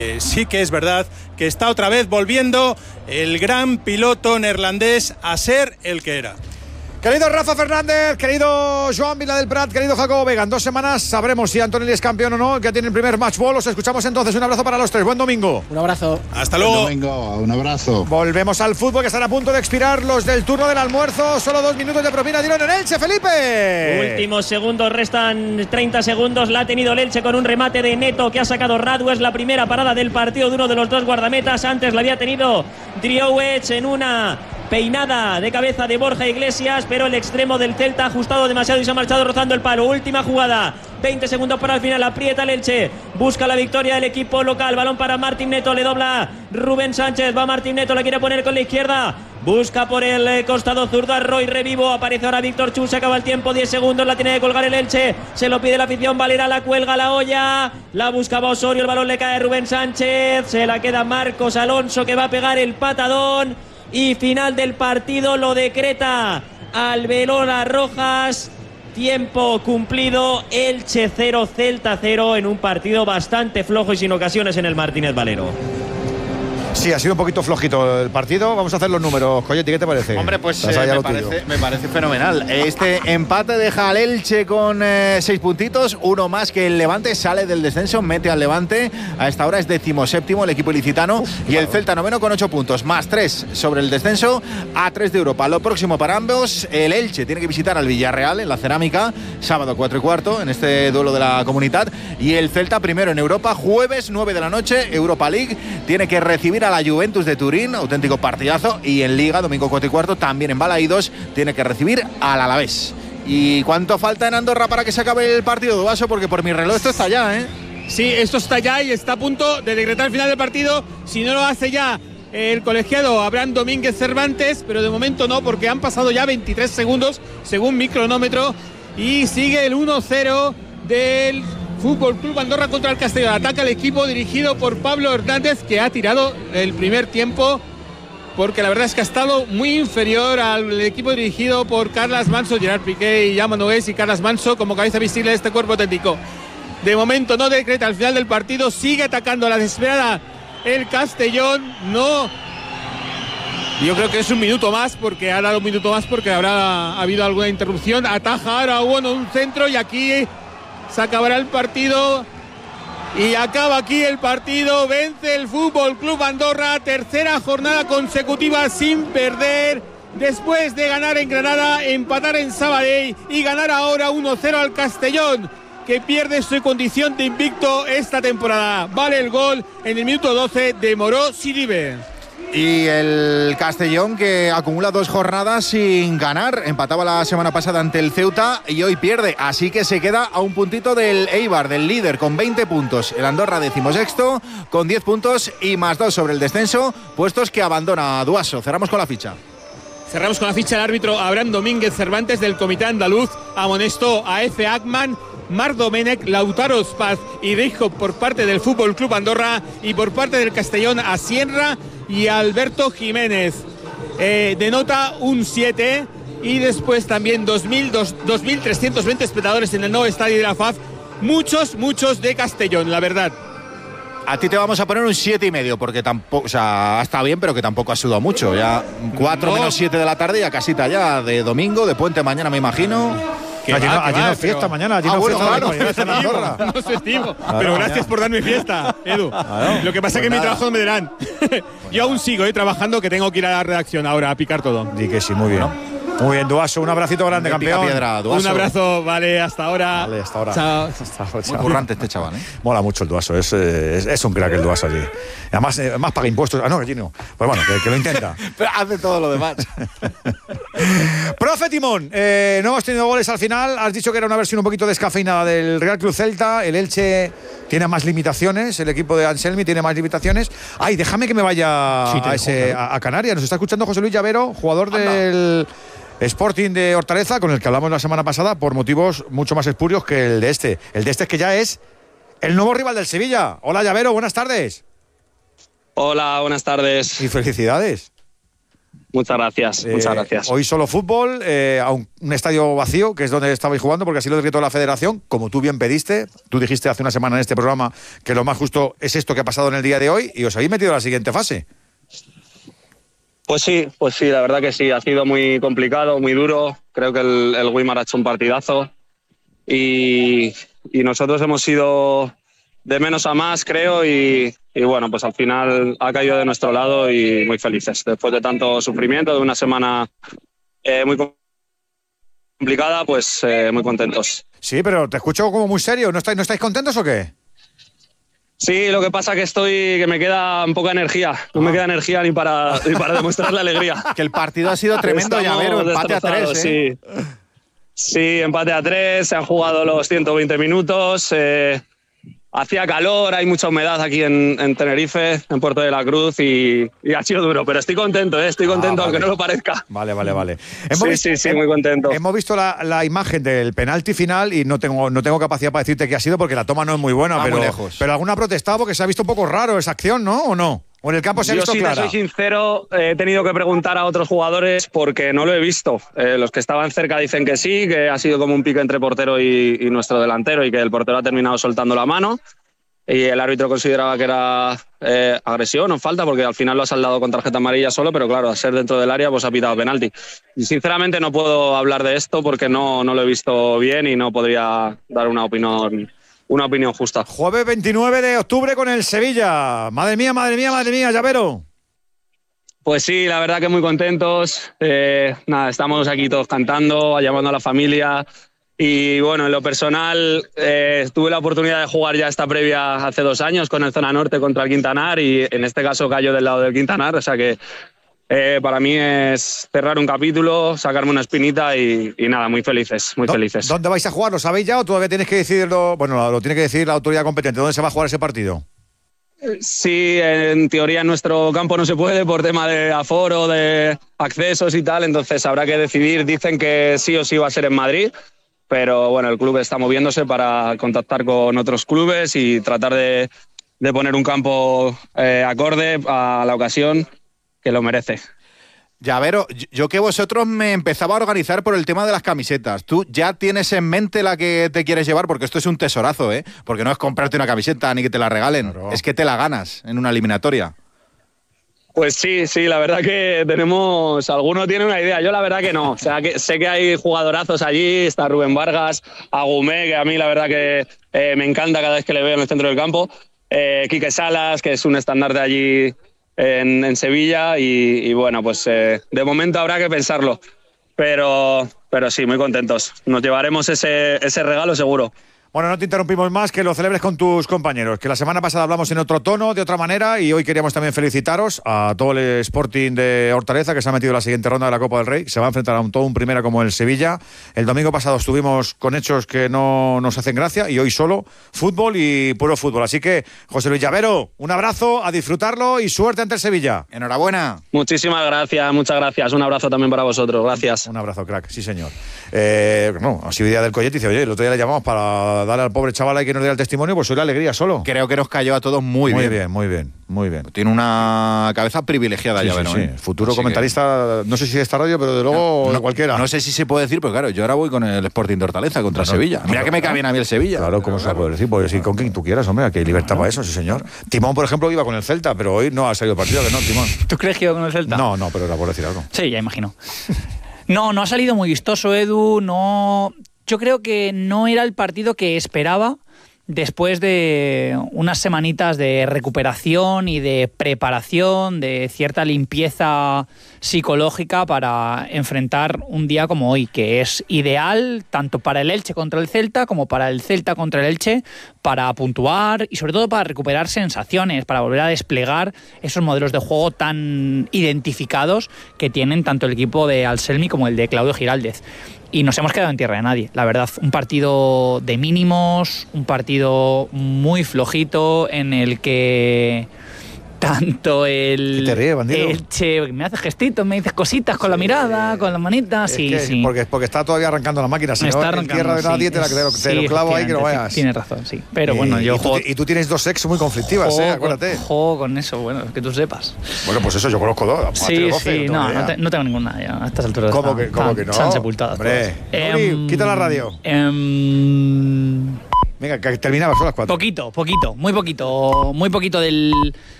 Sí que es verdad que está otra vez volviendo el gran piloto neerlandés a ser el que era. Querido Rafa Fernández, querido Joan Vila del Prat, querido Jacobo Vega, en 2 semanas sabremos si Antonelli es campeón o no, que tiene el primer match ball. Os escuchamos entonces. Un abrazo para los tres. Buen domingo. Un abrazo. Hasta luego. Buen domingo, un abrazo. Volvemos al fútbol, que están a punto de expirar los del turno del almuerzo. Solo 2 minutos de propina dieron en Elche, Felipe. Últimos segundos, restan 30 segundos. La ha tenido el Elche con un remate de Neto que ha sacado Radu. Es la primera parada del partido de uno de los dos guardametas. Antes la había tenido Driouech en una peinada de cabeza de Borja Iglesias, pero el extremo del Celta ha ajustado demasiado y se ha marchado rozando el palo. Última jugada, 20 segundos para el final. Aprieta el Elche, busca la victoria del equipo local. Balón para Martín Neto, le dobla Rubén Sánchez. Va Martín Neto, la quiere poner con la izquierda. Busca por el costado zurdo a Roy Revivo. Aparece ahora Víctor Chu. Se acaba el tiempo. 10 segundos. La tiene que colgar el Elche. Se lo pide la afición. Valera la cuelga la olla. La buscaba Osorio. El balón le cae a Rubén Sánchez. Se la queda Marcos Alonso, que va a pegar el patadón. Y final del partido lo decreta Alberola Rojas. Tiempo cumplido. Elche 0, Celta 0 en un partido bastante flojo y sin ocasiones en el Martínez Valero. Sí, ha sido un poquito flojito el partido. Vamos a hacer los números. Coyote, ¿qué te parece? Hombre, pues me parece fenomenal. Este empate deja al Elche con 6 puntitos, uno más que el Levante. Sale del descenso, mete al Levante. A esta hora es 17º el equipo ilicitano. Y el Celta noveno con 8 puntos, más 3 sobre el descenso, a 3 de Europa. Lo próximo para ambos, el Elche tiene que visitar al Villarreal en la Cerámica, sábado 4:15 en este duelo de la Comunidad. Y el Celta primero en Europa, jueves 9 de la noche, Europa League. Tiene que recibir a la Juventus de Turín, auténtico partidazo. Y en Liga, domingo 4:15, también en Balaídos, tiene que recibir al Alavés. ¿Y cuánto falta en Andorra para que se acabe el partido, Duaso? Porque por mi reloj esto está ya, ¿eh? Sí, esto está ya y está a punto de decretar el final del partido. Si no lo hace ya el colegiado Abraham Domínguez Cervantes, pero de momento no, porque han pasado ya 23 segundos según mi cronómetro. Y sigue el 1-0 del Fútbol Club Andorra contra el Castellón. Ataca el equipo dirigido por Pablo Hernández, que ha tirado el primer tiempo, porque la verdad es que ha estado muy inferior al equipo dirigido por Carles Manso, Gerard Piqué y Jaume Nogués, y Carles Manso como cabeza visible de este cuerpo técnico. De momento no decreta el final del partido, sigue atacando a la desesperada el Castellón. No, yo creo que es un minuto más, porque ha dado un minuto más porque habrá habido alguna interrupción. Ataja ahora bueno, un centro, y aquí se acabará el partido. Y acaba aquí el partido. Vence el Fútbol Club Andorra, tercera jornada consecutiva sin perder, después de ganar en Granada, empatar en Sabadell y ganar ahora 1-0 al Castellón, que pierde su condición de invicto esta temporada. Vale el gol en el minuto 12 de Moró Siribe. Y el Castellón, que acumula 2 jornadas sin ganar, empataba la semana pasada ante el Ceuta y hoy pierde, así que se queda a un puntito del Eibar, del líder, con 20 puntos. El Andorra 16º con 10 puntos y más 2 sobre el descenso, puestos que abandona Duaso. Cerramos con la ficha. Cerramos con la ficha del árbitro Abraham Domínguez Cervantes, del Comité Andaluz. Amonestó a Efe Ackman, Marc Domènech, Lautaro Spaz y Reichhoff por parte del Fútbol Club Andorra, y por parte del Castellón a Sierra y Alberto Jiménez. Denota un 7, y después también 2.320 espectadores en el nuevo estadio de la FAF. Muchos de Castellón, la verdad. A ti te vamos a poner un 7,5, porque tampoco, o sea, está bien, pero que tampoco ha sudado mucho. Ya 4 menos 7 de la tarde, ya casita ya de domingo, de puente mañana, me imagino. Allí no es fiesta mañana, allí no es fiesta, claro, en Andorra. No es festivo, pero gracias por darme fiesta, Edu. Lo que pasa es que mi trabajo no me darán. Yo aún sigo trabajando, que tengo que ir a la redacción ahora a picar todo. Di que sí, muy bien. Muy bien, Duaso, un abracito grande, campeón. Piedra, un abrazo, vale, hasta ahora. Vale, hasta ahora. Chao. Muy currante este chaval, ¿eh? Mola mucho el Duaso, es un crack el Duaso allí. Además paga impuestos. Ah, no, allí no. Pues bueno, que lo intenta. Pero hace todo lo demás. Profe Timón, no hemos tenido goles al final. Has dicho que era una versión un poquito descafeinada del Real Club Celta. El Elche tiene más limitaciones, el equipo de Anselmi tiene más limitaciones. Ay, déjame que me vaya a Canarias. Nos está escuchando José Luis Llavero, jugador del Sporting de Hortaleza, con el que hablamos la semana pasada, por motivos mucho más espurios que el de este. El de este es que ya es el nuevo rival del Sevilla. Hola, Llavero, buenas tardes. Hola, buenas tardes. Y felicidades. Muchas gracias, muchas gracias. Hoy solo fútbol, a un estadio vacío, que es donde estabais jugando, porque así lo decretó la federación, como tú bien pediste. Tú dijiste hace una semana en este programa que lo más justo es esto que ha pasado en el día de hoy y os habéis metido a la siguiente fase. Pues sí, la verdad que sí, ha sido muy complicado, muy duro. Creo que el Weimar ha hecho un partidazo y nosotros hemos ido de menos a más, creo, y bueno, pues al final ha caído de nuestro lado y muy felices. Después de tanto sufrimiento, de una semana muy complicada, pues muy contentos. Sí, pero te escucho como muy serio. ¿No estáis contentos o qué? Sí, lo que pasa es que me queda poca energía. No me queda energía ni para demostrar la alegría. Que el partido ha sido tremendo, Llavero, empate a 3, ¿eh? Sí, empate a 3, se han jugado los 120 minutos. Hacía calor, hay mucha humedad aquí en Tenerife, en Puerto de la Cruz, y ha sido duro, pero estoy contento, vale. Aunque no lo parezca. Vale. Sí, muy contento. Hemos visto la imagen del penalti final y no tengo capacidad para decirte qué ha sido porque la toma no es muy buena, muy lejos. Pero alguna ha protestado porque se ha visto un poco raro esa acción, ¿no? ¿O no? ¿O en el campo se ha visto clara? Yo, si te soy sincero, he tenido que preguntar a otros jugadores porque no lo he visto. Los que estaban cerca dicen que sí, que ha sido como un pique entre portero y nuestro delantero y que el portero ha terminado soltando la mano y el árbitro consideraba que era agresión o falta porque al final lo ha saldado con tarjeta amarilla solo, pero claro, al ser dentro del área pues ha pitado penalti. Y sinceramente no puedo hablar de esto porque no lo he visto bien y no podría dar una opinión justa. Jueves 29 de octubre con el Sevilla. Madre mía, Llavero. Pues sí, la verdad que muy contentos. Estamos aquí todos cantando, llamando a la familia. Y bueno, en lo personal, tuve la oportunidad de jugar ya esta previa hace 2 años con el Zona Norte contra el Quintanar y en este caso cayó del lado del Quintanar, o sea que para mí es cerrar un capítulo, sacarme una espinita y nada, muy felices. ¿Dónde vais a jugar? ¿Lo sabéis ya o todavía tenéis que decidirlo? Bueno, lo tiene que decidir la autoridad competente. ¿Dónde se va a jugar ese partido? Sí, en teoría en nuestro campo no se puede por tema de aforo, de accesos y tal, entonces habrá que decidir. Dicen que sí o sí va a ser en Madrid, pero bueno, el club está moviéndose para contactar con otros clubes y tratar de poner un campo acorde a la ocasión que lo merece. Llavero, yo que vosotros me empezaba a organizar por el tema de las camisetas. ¿Tú ya tienes en mente la que te quieres llevar? Porque esto es un tesorazo, ¿eh? Porque no es comprarte una camiseta ni que te la regalen, claro. Es que te la ganas en una eliminatoria. Pues sí, la verdad que alguno tiene una idea, yo la verdad que no. O sea, que sé que hay jugadorazos allí, está Rubén Vargas, Agumé, que a mí la verdad que me encanta cada vez que le veo en el centro del campo, Quique Salas, que es un estandarte allí en Sevilla y bueno, pues de momento habrá que pensarlo, pero sí, muy contentos. Nos llevaremos ese regalo seguro. Bueno, no te interrumpimos más, que lo celebres con tus compañeros, que la semana pasada hablamos en otro tono, de otra manera, y hoy queríamos también felicitaros a todo el Sporting de Hortaleza, que se ha metido en la siguiente ronda de la Copa del Rey, se va a enfrentar a un primera como el Sevilla. El domingo pasado estuvimos con hechos que no nos hacen gracia, y hoy solo fútbol y puro fútbol. Así que, José Luis Llavero, un abrazo, a disfrutarlo y suerte ante el Sevilla. Enhorabuena. Muchísimas gracias, muchas gracias. Un abrazo también para vosotros, gracias. Un abrazo, crack, sí señor. Ha sido idea del Collet y dice, oye, el otro día le llamamos para darle al pobre chaval ahí que nos diera el testimonio, pues hoy la alegría solo. Creo que nos cayó a todos muy bien. Muy bien. Tiene una cabeza privilegiada, ya verás. Sí. Futuro así comentarista, no sé si de esta radio, pero de luego de cualquiera. No sé si se puede decir, pero claro, yo ahora voy con el Sporting de Hortaleza contra Sevilla. Mira que me cae bien a mí el Sevilla. Claro, ¿cómo se va a poder decir? Pues sí, con quien tú quieras, hombre, aquí hay libertad para eso, sí señor. Timón, por ejemplo, iba con el Celta, pero hoy no ha salido partido, que no, Timón. ¿Tú crees que iba con el Celta? No, pero era por decir algo. Sí, ya imagino. No ha salido muy vistoso, Edu, no. Yo creo que no era el partido que esperaba después de unas semanitas de recuperación y de preparación, de cierta limpieza psicológica para enfrentar un día como hoy, que es ideal tanto para el Elche contra el Celta como para el Celta contra el Elche, para puntuar y sobre todo para recuperar sensaciones, para volver a desplegar esos modelos de juego tan identificados que tienen tanto el equipo de Anselmi como el de Claudio Giraldez. Y nos hemos quedado en tierra de nadie, la verdad. Un partido de mínimos, un partido muy flojito en el que tanto el ¿Qué te ríes, bandido? Elche, me hace gestitos, me dices cositas con la mirada, con las manitas, sí. Porque está todavía arrancando la máquina, si no, en tierra de nadie te lo clavo ahí que no vayas. Tienes razón, sí. Pero bueno, yo juego... Y tú tienes 2 ex muy conflictivas, acuérdate. Juego con eso, bueno, que tú sepas. Bueno, pues eso, yo conozco 2. Sí, no tengo ninguna ya a estas alturas. ¿Cómo que no? Están sepultadas. Hombre, quita la radio. Venga, que terminaba, son las 4. Poquito, muy poquito